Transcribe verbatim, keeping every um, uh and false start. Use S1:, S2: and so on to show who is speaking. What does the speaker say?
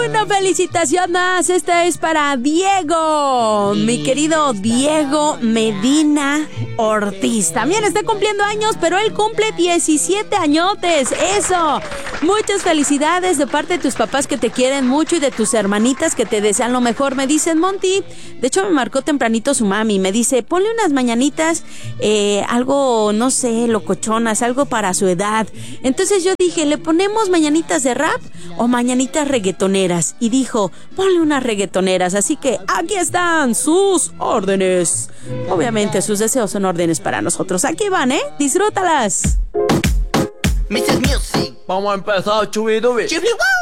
S1: Una felicitación más, esta es para Diego, mi querido Diego Medina Ortiz. También está cumpliendo años, pero él cumple diecisiete añotes, eso. Muchas felicidades de parte de tus papás que te quieren mucho y de tus hermanitas que te desean lo mejor. Me dicen, Monty, de hecho me marcó tempranito su mami, me dice, ponle unas mañanitas, eh, algo, no sé, locochonas, algo para su edad. Entonces yo dije, ¿le ponemos mañanitas de rap o mañanitas reggaetoneras? Y dijo, ponle unas reggaetoneras. Así que aquí están sus órdenes. Obviamente sus deseos son órdenes para nosotros. Aquí van, ¿eh? Disfrútalas.
S2: missus Music.
S3: Vamos a empezar, chubidubi.
S2: Chibli,